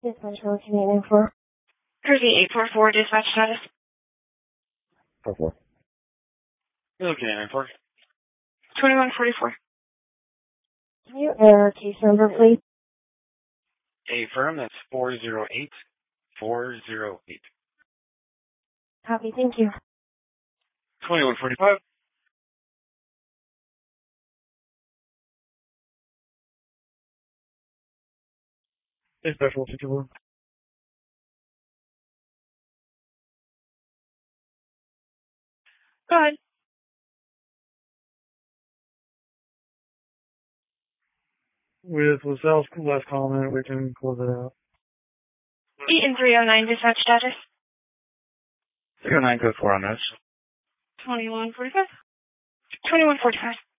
Dispatch Military 894. Cruising 844, dispatch status. 44. Looking at 94. 2144. Can you enter our case number, please? Affirm, that's 408. 408. Copy, thank you. 2145. Dispatch 151. Go ahead. With LaSalle's last comment, we can close it out. Eaton 309, dispatch status. 309 code 4 on this. 2145. 2145.